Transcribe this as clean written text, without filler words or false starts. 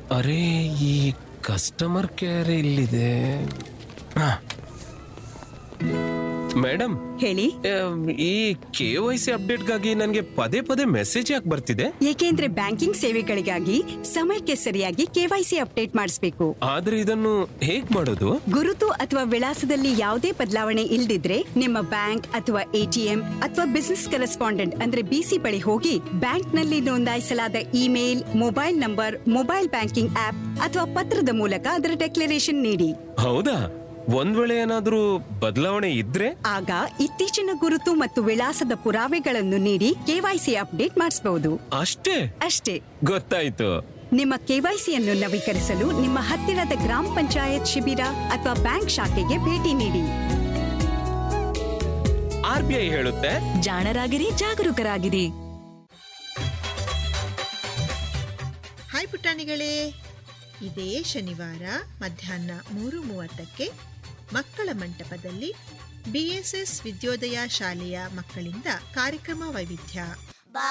ಅರೆ, ಈ customer care ಇಲ್ಲಿದೆ. ಮೇಡಮ್ ಹೇಳಿ. ಈ KYC ಅಪ್ಡೇಟ್ಗಾಗಿ ನನಗೆ ಪದೇ ಪದೇ ಮೆಸೇಜ್ ಯಾಕೆ ಬರ್ತಿದೆ? ಏಕೆಂದ್ರೆ ಬ್ಯಾಂಕಿಂಗ್ ಸೇವೆಗಳಿಗಾಗಿ ಸಮಯಕ್ಕೆ ಸರಿಯಾಗಿ KYC ಅಪ್ಡೇಟ್ ಮಾಡಿಸಬೇಕು. ಆದ್ರೆ ಇದನ್ನು ಹೇಗ್ ಮಾಡೋದು? ಗುರುತು ಅಥವಾ ವಿಳಾಸದಲ್ಲಿ ಯಾವುದೇ ಬದಲಾವಣೆ ಇಲ್ದಿದ್ರೆ ನಿಮ್ಮ ಬ್ಯಾಂಕ್ ಅಥವಾ ATM ಅಥವಾ ಬಿಸಿನೆಸ್ ಕರೆಸ್ಪಾಂಡೆಂಟ್ ಅಂದ್ರೆ BC ಬಳಿ ಹೋಗಿ ಬ್ಯಾಂಕ್ ನಲ್ಲಿ ನೋಂದಾಯಿಸಲಾದ email, mobile number, mobile banking app ಅಥವಾ ಪತ್ರದ ಮೂಲಕ ಅದರ ಡೆಕ್ಲರೇಷನ್ ನೀಡಿ. ಹೌದಾ? ಒಂದ್ ವೇಳೆ ಏನಾದ್ರೂ ಬದಲಾವಣೆ ಇದ್ರೆ ಆಗ ಇತ್ತೀಚಿನ ಗುರುತು ಮತ್ತು ವಿಳಾಸದ ಪುರಾವೆಗಳನ್ನು ನೀಡಿ KYC ಅಪ್ಡೇಟ್ ಮಾಡಿಸಬಹುದು. ಅಷ್ಟೇ ಗೊತ್ತಾಯ್ತು. ನಿಮ್ಮ KYCಯನ್ನು ನವೀಕರಿಸಲು ನಿಮ್ಮ ಹತ್ತಿರದ ಗ್ರಾಮ ಪಂಚಾಯತ್ ಶಿಬಿರ ಅಥವಾ ಬ್ಯಾಂಕ್ ಶಾಖೆಗೆ ಭೇಟಿ ನೀಡಿ. RBI ಹೇಳುತ್ತೆ, ಜಾಣರಾಗಿರಿ, ಜಾಗರೂಕರಾಗಿರಿ. ಹಾಯ್ ಪುಟಾಣಿಗಳೇ, ಇದೇ ಶನಿವಾರ ಮಧ್ಯಾಹ್ನ 3:30ಕ್ಕೆ ಮಕ್ಕಳ ಮಂಟಪದಲ್ಲಿ BSS ವಿದ್ಯೋದಯ ಶಾಲೆಯ ಮಕ್ಕಳಿಂದ ಕಾರ್ಯಕ್ರಮ ವೈವಿಧ್ಯ.